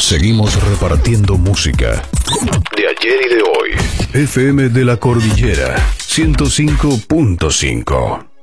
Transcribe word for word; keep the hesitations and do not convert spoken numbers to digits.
Seguimos repartiendo música de ayer y de hoy. F M de la Cordillera ciento cinco punto cinco.